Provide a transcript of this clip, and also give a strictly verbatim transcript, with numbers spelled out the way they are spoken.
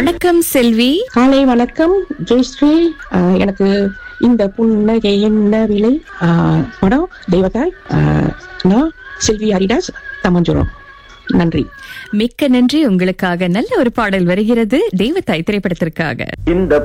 வணக்கம் செல்வி. காலை வணக்கம் ஜெயஸ்ரீ. ஆஹ் எனக்கு இந்த புன்னகை என்ன விலை ஆஹ் படம் தெய்வத்தாய். ஆஹ் நான் செல்வி ஹரிதாஸ், தமஞ்சுரம். நன்றி. மிக்க நன்றி. உங்களுக்காக நல்ல ஒரு பாடல் வருகிறது தெய்வத்தாய் திரைப்படத்திற்காக. இந்த